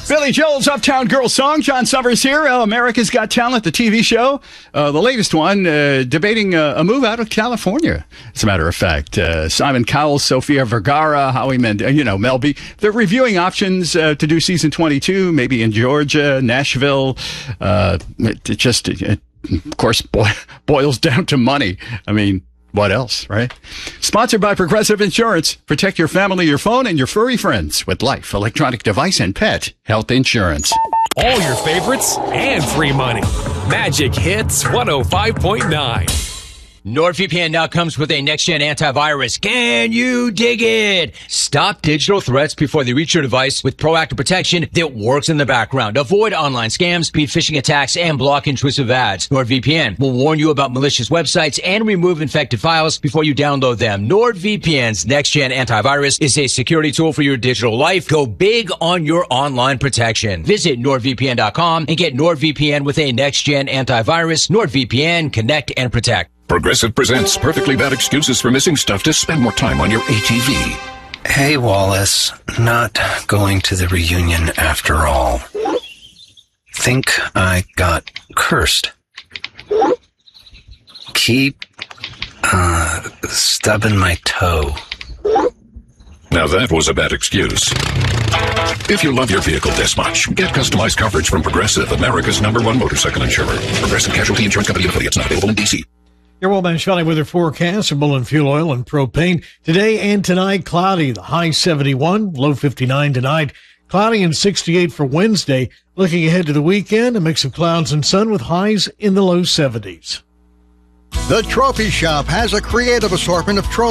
Billy Joel's Uptown Girl song. John Summers here. America's Got Talent, the TV show. The latest one, debating a move out of California, as a matter of fact. Simon Cowell, Sofia Vergara, Howie Mel B. They're reviewing options to do season 22, maybe in Georgia, Nashville. It of course, boils down to money. I mean, what else, right? Sponsored by Progressive Insurance. Protect your family, your phone, and your furry friends with life, electronic device, and pet health insurance. All your favorites and free money. Magic Hits 105.9. NordVPN now comes with a next-gen antivirus. Can you dig it? Stop digital threats before they reach your device with proactive protection that works in the background. Avoid online scams, beat phishing attacks, and block intrusive ads. NordVPN will warn you about malicious websites and remove infected files before you download them. NordVPN's next-gen antivirus is a security tool for your digital life. Go big on your online protection. Visit NordVPN.com and get NordVPN with a next-gen antivirus. NordVPN, connect and protect. Progressive presents Perfectly Bad Excuses for Missing Stuff to Spend More Time on Your ATV. Hey, Wallace. Not going to the reunion after all. Think I got cursed. Keep, stubbing my toe. Now that was a bad excuse. If you love your vehicle this much, get customized coverage from Progressive, America's #1 motorcycle insurer. Progressive Casualty Insurance Company and affiliates, not available in D.C. Your Wellman Valley weather forecast for Bullen Fuel Oil and propane. Today and tonight, cloudy, the high 71, low 59 tonight. Cloudy and 68 for Wednesday. Looking ahead to the weekend, a mix of clouds and sun with highs in the low 70s. The Trophy Shop has a creative assortment of trophies.